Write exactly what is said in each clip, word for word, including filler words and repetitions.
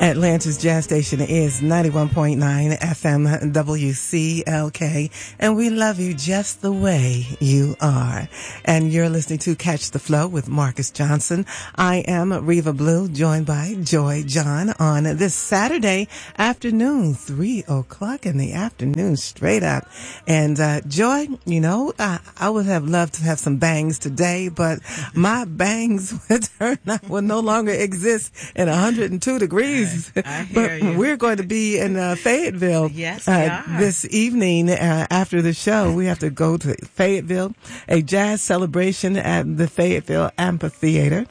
Atlanta's Jazz Station is ninety-one point nine F M W C L K, and we love you just the way you are. And you're listening to Catch the Flow with Marcus Johnson. I am Reva Blue, joined by Joy John on this Saturday afternoon, three o'clock in the afternoon, straight up. And uh, Joy, you know, I, I would have loved to have some bangs today, but my bangs would, turn out, will no longer exist in one hundred two degrees. I hear But you. we're going to be in uh, Fayetteville Yes, we uh, are. this evening uh, after the show. We have to go to Fayetteville, a jazz celebration at the Fayetteville Amphitheater,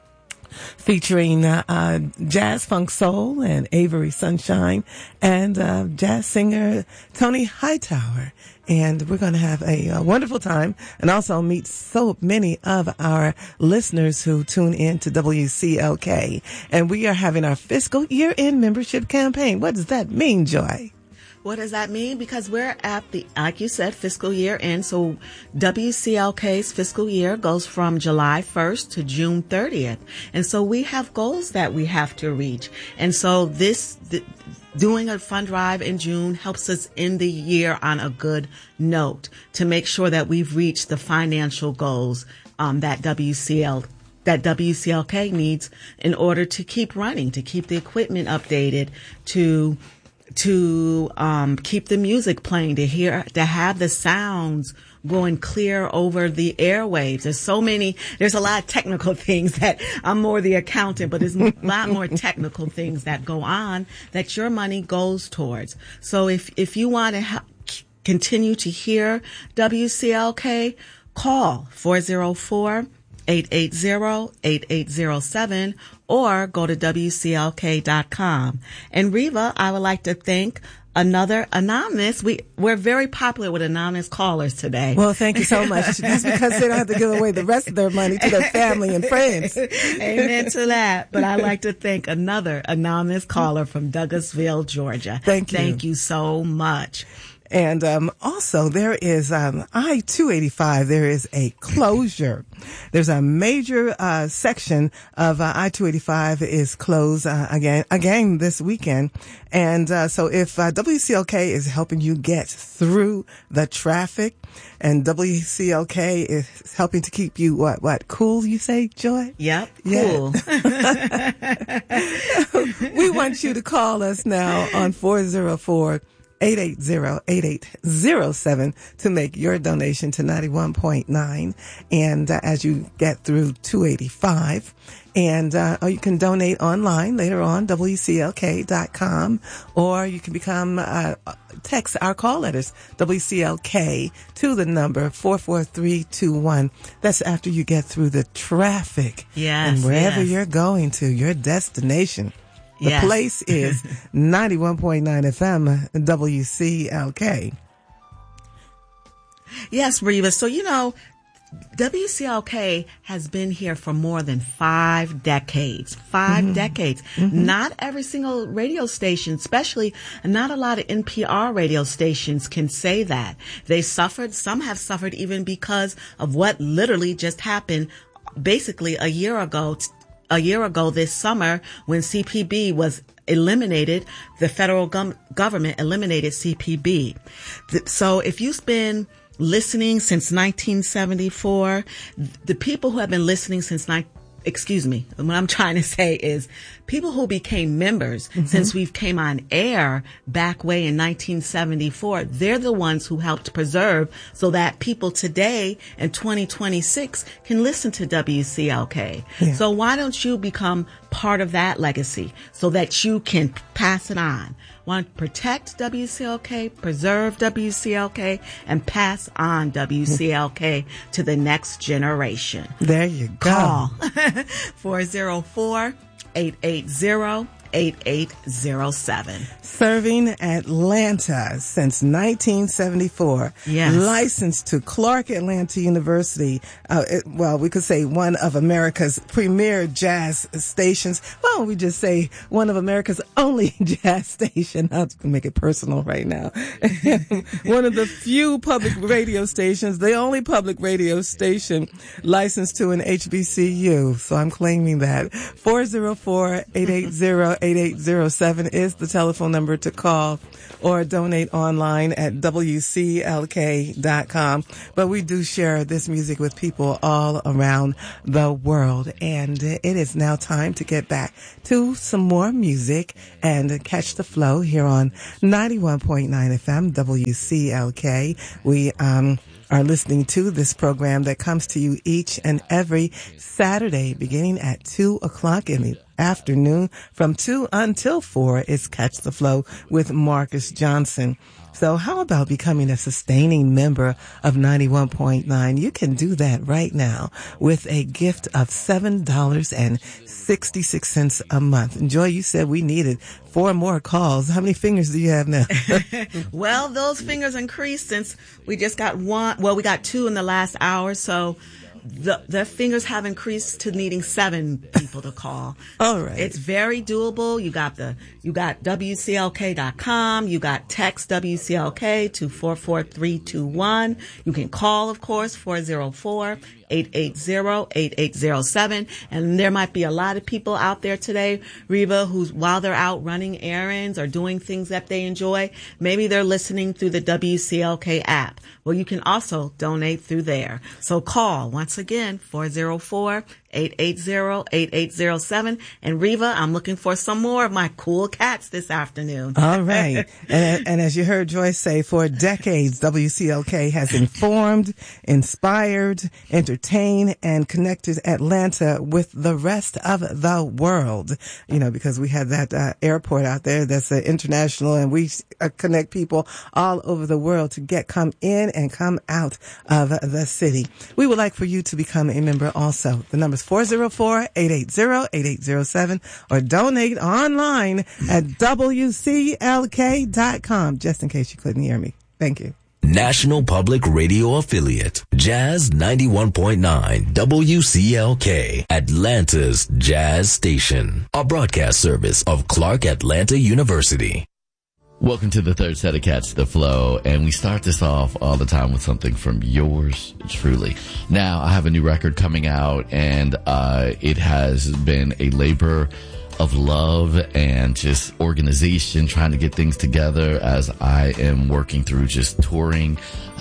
featuring uh, uh, jazz funk soul and Avery Sunshine and uh, jazz singer Tony Hightower. And we're going to have a, uh wonderful time and also meet so many of our listeners who tune in to W C L K. And we are having our fiscal year-end membership campaign. What does that mean, Joy? What does that mean? Because we're at the, like you said, fiscal year end. So W C L K's fiscal year goes from July first to June thirtieth. And so we have goals that we have to reach. And so this, the, doing a fund drive in June helps us end the year on a good note to make sure that we've reached the financial goals um, that W C L that W C L K needs in order to keep running, to keep the equipment updated, to to um keep the music playing, to hear, to have the sounds going clear over the airwaves. There's so many, there's a lot of technical things that I'm more the accountant, but there's a lot more technical things that go on that your money goes towards. So if, if you want to ha- continue to hear W C L K, call four oh four, eight eight zero, eight eight zero seven or go to W C L K dot com. And Reva, I would like to thank another anonymous. We, we're very popular with anonymous callers today. Well, thank you so much. That's because they don't have to give away the rest of their money to their family and friends. Amen to that. But I'd like to thank another anonymous caller from Douglasville, Georgia. Thank you. Thank you so much. And um, also, there is um, I two eighty-five. There is a closure. There's a major uh, section of uh, I two eighty-five is closed uh, again again this weekend. And uh, so if uh, W C L K is helping you get through the traffic, and W C L K is helping to keep you what what cool, you say, Joy? Yep, Yeah. cool. We want you to call us now on four oh four, eight eight zero, eight eight zero seven to make your donation to ninety-one point nine. And uh, as you get through two eighty-five, and uh, or you can donate online later on, W C L K dot com, or you can become uh, text our call letters, W C L K, to the number four four three two one. That's after you get through the traffic. Yes, and wherever yes. you're going to, your destination. The Yes. place is ninety-one point nine F M W C L K. Yes, Reva. So, you know, W C L K has been here for more than five decades. Five mm-hmm. decades. Mm-hmm. Not every single radio station, especially not a lot of N P R radio stations, can say that. They suffered. Some have suffered even because of what literally just happened basically a year ago. A year ago this summer, when C P B was eliminated, the federal gum- government eliminated C P B. Th- so if you've been listening since nineteen seventy-four, the people who have been listening since ni- excuse me, what I'm trying to say is people who became members mm-hmm. since we've came on air back way in nineteen seventy-four, they're the ones who helped preserve so that people today in twenty twenty-six can listen to W C L K. Yeah. So why don't you become part of that legacy so that you can pass it on? Want to protect W C L K, preserve W C L K, and pass on W C L K to the next generation. There you go. Call four oh four, eight eight zero, eight eight zero seven. Serving Atlanta since nineteen seventy-four. Yes. Licensed to Clark Atlanta University. Uh, it, well, we could say one of America's premier jazz stations. Why don't we just say one of America's only jazz station? I'll make it personal right now. One of the few public radio stations, the only public radio station licensed to an H B C U. So I'm claiming that. four oh four, eight eight zero, eight eight zero seven is the telephone number to call, or donate online at W C L K dot com. But we do share this music with people all around the world. And it is now time to get back to some more music and catch the flow here on ninety-one point nine F M W C L K. We um are listening to this program that comes to you each and every Saturday beginning at two o'clock in the afternoon. From two until four is Catch the Flow with Marcus Johnson. So how about becoming a sustaining member of ninety-one point nine? You can do that right now with a gift of seven dollars and sixty-six cents a month. And Joy, you said we needed four more calls. How many fingers do you have now? Well, those fingers increased since we just got one. Well, we got two in the last hour. So the, the fingers have increased to needing seven people to call. All right. It's very doable. You got the, you got W C L K dot com. You got text W C L K to four four three two one. You can call, of course, four oh four, eight eight zero, eight eight zero seven. And there might be a lot of people out there today, Reva, who's while they're out running errands or doing things that they enjoy, maybe they're listening through the W C L K app. Well, you can also donate through there. So call once again, four oh four, eight eight zero, eight eight zero seven. And Reva, I'm looking for some more of my cool cats this afternoon. All right. and, and as you heard Joyce say, for decades, W C L K has informed, inspired, entertained, and connected Atlanta with the rest of the world. You know, because we have that uh, airport out there that's uh, international, and we uh, connect people all over the world to get come in and come out of the city. We would like for you to become a member also. The number is four oh four, eight eight zero, eight eight zero seven, or donate online at W C L K dot com, just in case you couldn't hear me. Thank you. National Public Radio affiliate, Jazz ninety-one point nine, W C L K, Atlanta's Jazz Station, a broadcast service of Clark Atlanta University. Welcome to the third set of Catch the Flow, and we start this off all the time with something from yours truly. Now, I have a new record coming out, and uh it has been a labor of love and just organization, trying to get things together as I am working through just touring,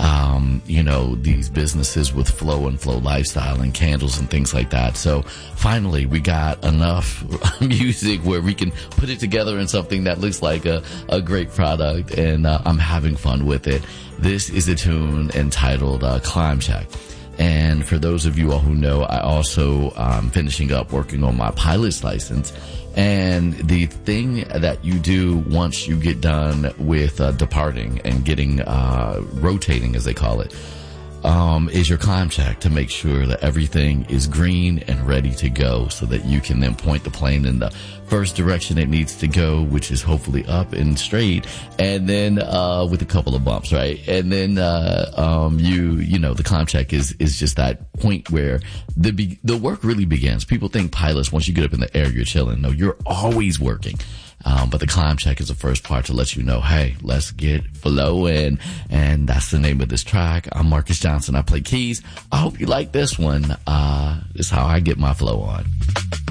um, you know, these businesses with Flow and Flow Lifestyle and candles and things like that. So finally, we got enough music where we can put it together in something that looks like a, a great product, and uh, I'm having fun with it. This is a tune entitled uh, Climb Check. And for those of you all who know, I also um finishing up working on my pilot's license. And the thing that you do once you get done with uh, departing and getting uh rotating, as they call it, um is your climb check, to make sure that everything is green and ready to go, so that you can then point the plane in the first direction it needs to go, which is hopefully up and straight, and then uh with a couple of bumps, right? And then uh um you you know the climb check is is just that point where the be- the work really begins. People think pilots, once you get up in the air, you're chilling. No, you're always working. Um, but the climb check is the first part to let you know, hey, let's get flowing. And that's the name of this track. I'm Marcus Johnson. I play keys. I hope you like this one. Uh, this is how I get my flow on.